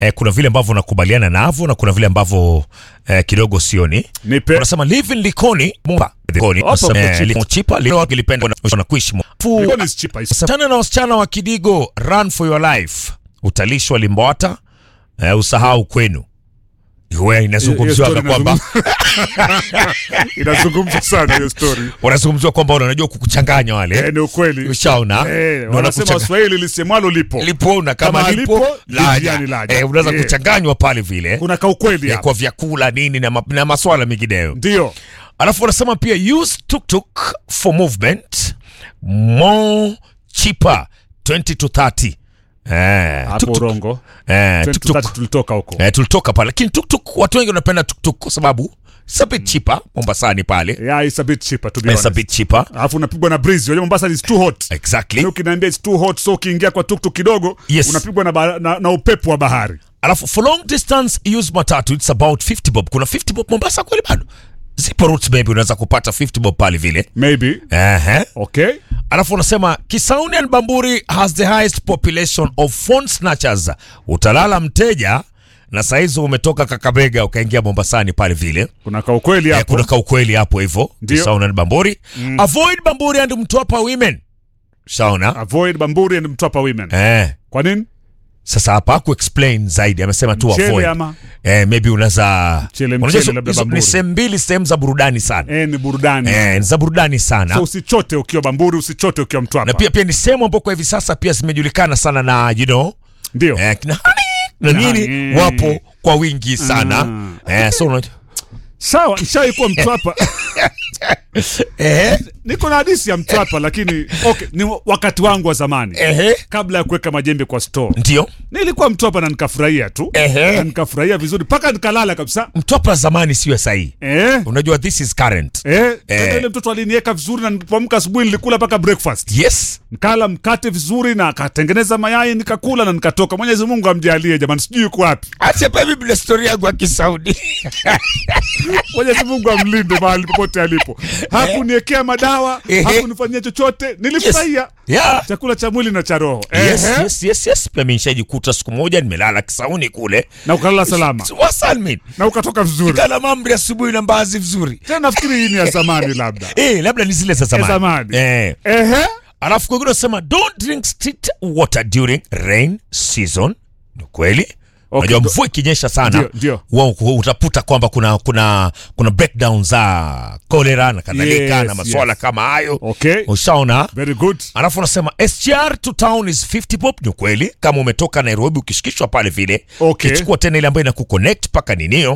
kuna vile ambavyo nakubaliana navyo na kuna vile ambavyo kidogo sioni. Unasema live in Likoni Mumba Likoni chipa leo kilipenda na kuishi Likoni is cheaper. Sana na wasichana wa Kidigo, run for your life. Utalishwa Limbwata, usahau kwenu. Wewe inazungumziwa kwamba inazungumzwa sana hiyo story. Wanazungumziwa kwamba unajua kukuchanganya wale. Ni ukweli. Ushaona? Wanasema Waswahili lisemalo lipo. Lipo na kama lipo laja. Unaweza kuchanganywa pale vile. Kuna kaukweli hapo. Kwa vyakula nini na masuala mengineyo. Ndio. Alafu wanasema pia use tuk-tuk for movement more cheaper 20 to 30. Hapo rongo. Tuk-tuk tulitoka huko. Tulitoka pale. Lakini tuk-tuk watu wengi wanapenda tuk-tuk kwa sababu it's a bit cheaper. Mombasani pale. Yeah, it's a bit cheaper to be honest. It's a bit cheaper. Alafu unapigwa na breeze. Unajua Mombasa is too hot. Exactly. Ukiniambia it's too hot, so ukiingia kwa tuk-tuk kidogo, unapigwa na upepo wa bahari. Alafu for long distance use matatu it's about 50 bob. Kuna 50 bob Mombasa kweli bado? Zipo routes maybe unaweza kupata 50 bob pale vile. Maybe. Okay. Alafu unasema Kisauni and Bamburi has the highest population of phone snatchers. Utalala mteja na saizo umetoka Kakamega ukaingia Mombasani pale vile. Kuna kaukweli hapo. Kuna kaukweli hapo hivyo. Kisauni and Bamburi. Avoid Bamburi and Mtwapa women. Shaona? Avoid Bamburi and Mtwapa women. Kwa nini? Sasa hapa ku explain zaidi amesema tu avoid. Maybe unaweza ni sehemu za burudani sana. Ni burudani. Ni za burudani sana. So usichote ukiwa Bamburi, usichote ukiwa Mtwapa. Na pia ni sehemu ambapo hivi sasa pia zimejulikana sana na ndio. Na nini wapo kwa wingi sana. So unajua sawa, nishaikuwa Mtwapa. Niko na hadithi ya Mtwapa lakini okay, ni wakati wangu wa zamani. Kabla ya kuweka majembe kwa store. Ndio. Nilikuwa Mtwapa na nikafurahia tu. Na nikafurahia vizuri paka nikalala kabisa. Mtwapa zamani sio sahihi. Unajua this is current. Ile mtoto aliniweka vizuri na nilipoamka asubuhi nilikula paka breakfast. Yes. Nikala mkate vizuri na akatengeneza mayai nikakula na nikatoka. Mwenyezi Mungu amjalie jamani, sijui yuko wapi. Acha baby bila story yangu ya Kisaudi. Mwenyezi Mungu amlinde mahali popote alipo. Hakuniwekea madawa, hakunifanyia chochote. Nilifurahia. Chakula cha mwili na cha roho. Yes. Pia mimi nishajikuta siku moja nimelala Kisauni kule. Na ukalala salama. Wasalmin. Na ukatoka vizuri. Nikala mambo asubuhi na mbaazi vizuri. Tena nafikiri hii ni ya zamani labda. Labda ni zile za zamani. Alafu kwa unasema don't drink street water during rain season. Ni kweli? Unajua mvua ikinyesha sana utaputa kwamba kuna breakdown za cholera na kadhalika na masuala kama hayo. Ushaona? Very good. Alafu unasema SGR to town is 50 bob. Ni kweli kama umetoka Nairobi ukishikishwa pale vile ukichukua tena ile ambayo inakuconnect paka ninio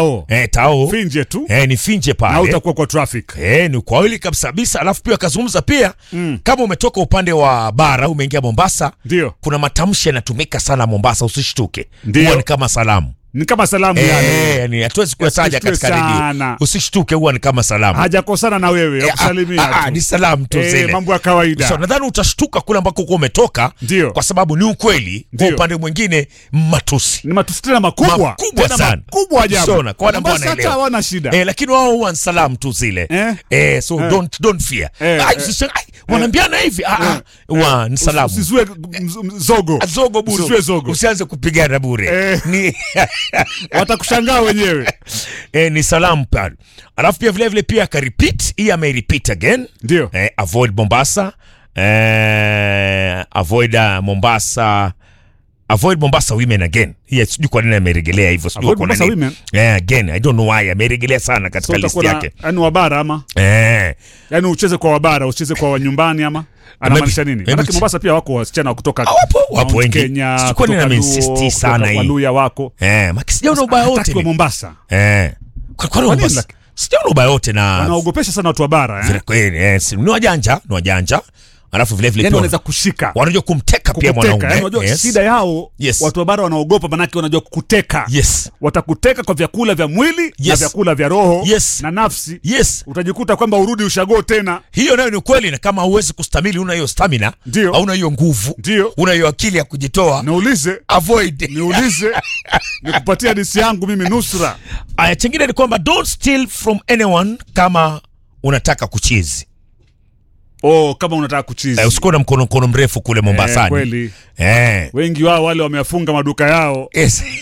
Tao finje tu ni finje pale na utakuwa kwa traffic. Ni kweli kabisa. Alafu pia akazungumza pia kama umetoka upande wa bara umeingia Mombasa, kuna matamshi yanatumika sana Mombasa, usishtuke. Huwa ni kama salamu. Ni kama salamu yani hatuwezi kuyataja katika redio. Usishtuke, huwa ni kama salamu. Hajakosana na wewe, akusalimia. Ni salamu tu zile. Mambo ya kawaida. So nadhani utashtuka kule ambako uko umetoka kwa sababu ni ukweli. Kwa upande mwingine matusi. Ni matusi tena makubwa. Tena sana. Makubwa ajabu. So kwa namba wanaelewa. Hata hawana shida. Lakini wao huwa salamu tu zile. So don't fear. Wanaambiana hivi ni salamu. Usizue zogo bure. Usizue zogo. Usianze kupigana bure. Ni watakushangaa wenyewe. Ni salamu pale. Alafu pia vile pia ka repeat, hii ame repeat again. Ndio. Avoid Mombasa. Avoid Mombasa women again. Sijui kwa nini amerejelea hivyo, sijui kwa nini. Again, I don't know why amerejelea sana katika list yake. Yaani wabara ama? Yaani ucheze kwa wabara, ucheze kwa nyumbani ama? Anamaanisha nini? Maana Mombasa pia wako wasichana kutoka wapo wengi. Kenya, sikuwa nina insist sana hii. Waluya wako. Makisijaona ubaya wote kwa Mombasa. Kwa Mombasa. Sijaona ubaya wote na wanaogopesha sana watu wa bara. Ni wajanja. Alafu vile yani wanaweza kushika. Wanajua kumteka pia mwanaume. Yani unajua shida yao watu wa bara wanaogopa manake wanajua kukuteka. Watakuteka kwa vyakula vya mwili na vyakula vya roho na nafsi. Utajikuta kwamba urudi ushago tena. Hiyo nayo ni kweli, na kama huwezi kustamili, una hiyo stamina, au una hiyo nguvu, una hiyo akili ya kujitoa. Niulize. Avoid. Niulize. Nikupatia hadithi yangu mimi nusra. Aya, chingine ni kwamba don't steal from anyone kama unataka kuchizi. Kama unataka kuchizi. Usikuwa na mkono mrefu kule Mombasani. Kweli. Wengi wao wale wamefunga maduka yao. Yes.